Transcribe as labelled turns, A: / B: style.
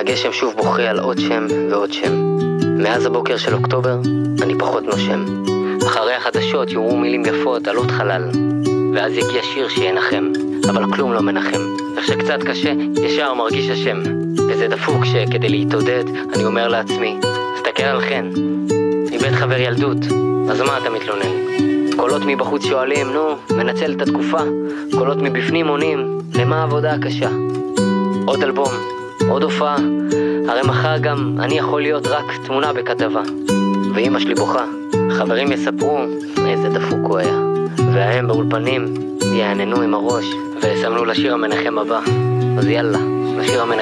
A: הגשם שוב בוכה על עוד שם ועוד שם. מאז הבוקר של אוקטובר אני פחות נושם. אחרי החדשות יורו מילים יפות על עוד חלל, ואז יגיע שיר שינחם, אבל כלום לא מנחם. וכשקצת קשה ישר מרגיש השם, וזה דפוק שכדי להתעודד אני אומר לעצמי, תסתכל על חן, איבד חבר ילדות, אז מה אתה מתלונן? קולות מבחוץ שואלים, נו, מנצל את התקופה. קולות מבפנים עונים, למה העבודה הקשה? עוד אלבום, עוד הופעה, הרי מחר גם אני יכול להיות רק תמונה בכתבה. ואמא שלי בוכה, חברים יספרו איזה דפוק הוא היה, והם באולפנים יעננו עם הראש ויסמנו לשיר המנחם הבא. אז יאללה, לשיר המנחם.